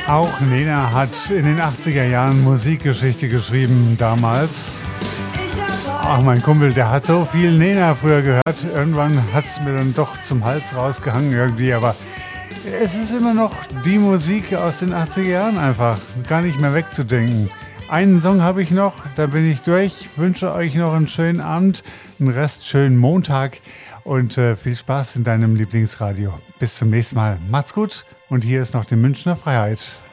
Auch Nena hat in den 80er Jahren Musikgeschichte geschrieben damals. Ach, mein Kumpel, der hat so viel Nena früher gehört. Irgendwann hat es mir dann doch zum Hals rausgehangen irgendwie. Aber es ist immer noch die Musik aus den 80er Jahren einfach. Gar nicht mehr wegzudenken. Einen Song habe ich noch, da bin ich durch. Wünsche euch noch einen schönen Abend, einen restschönen Montag und viel Spaß in deinem Lieblingsradio. Bis zum nächsten Mal. Macht's gut und hier ist noch die Münchner Freiheit.